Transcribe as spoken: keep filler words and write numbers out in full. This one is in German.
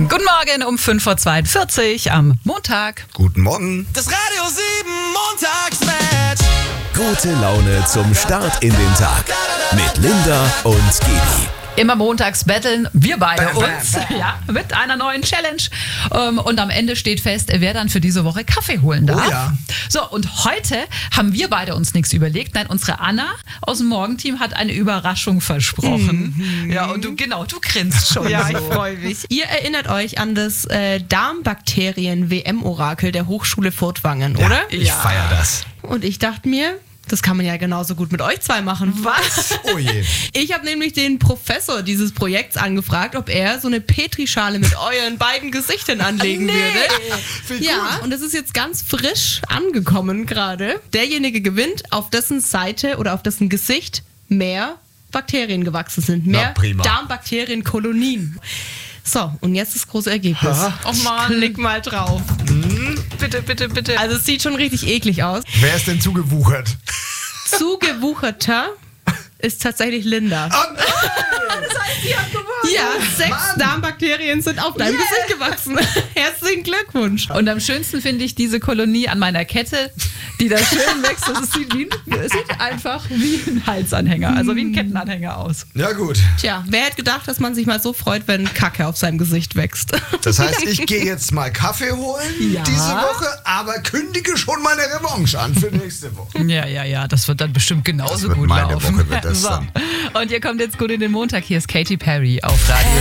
Guten Morgen um fünf Uhr zweiundvierzig am Montag. Guten Morgen. Das Radio sieben Montagsmatch. Gute Laune zum Start in den Tag mit Linda und Gedi. Immer montags betteln wir beide Bam, bam, uns bam. Ja, mit einer neuen Challenge. Ähm, Und am Ende steht fest, wer dann für diese Woche Kaffee holen darf. Oh ja. So, und heute haben wir beide uns nichts überlegt. Nein, unsere Anna aus dem Morgenteam hat eine Überraschung versprochen. Mhm. Ja, und du, genau, du grinst schon. Ja, so. ich freue mich. Ihr erinnert euch an das äh, Darmbakterien-W M-Orakel der Hochschule Furtwangen, oder? Ich feier das. Und ich dachte mir, das kann man ja genauso gut mit euch zwei machen. Was? Oh je. Ich habe nämlich den Professor dieses Projekts angefragt, ob er so eine Petrischale mit euren beiden Gesichtern anlegen Nee. würde. Ja, und es ist jetzt ganz frisch angekommen gerade. Derjenige gewinnt, auf dessen Seite oder auf dessen Gesicht mehr Bakterien gewachsen sind. Mehr prima. Darmbakterienkolonien. So, und jetzt das große Ergebnis. Oh Mann. Klick mal drauf. Bitte, bitte, bitte. Also es sieht schon richtig eklig aus. Wer ist denn zugewuchert? Zugewucherter ist tatsächlich Linda. Oh nein! Ja, sechs Darmbakterien sind auf deinem Gesicht gewachsen. Herzlichen Glückwunsch. Und am schönsten finde ich diese Kolonie an meiner Kette, die da schön wächst. Es sieht, wie ein, es sieht einfach wie ein Halsanhänger, also wie ein Kettenanhänger aus. Ja gut. Tja, wer hätte gedacht, dass man sich mal so freut, wenn Kacke auf seinem Gesicht wächst? Das heißt, ich gehe jetzt mal Kaffee holen Ja. diese Woche, aber kündige schon meine Revanche an für nächste Woche. Ja, ja, ja, das wird dann bestimmt genauso Das wird gut meine laufen. Woche, wird das so. dann. Und ihr kommt jetzt gut in den Montag. Hier ist Katy Perry auf Radio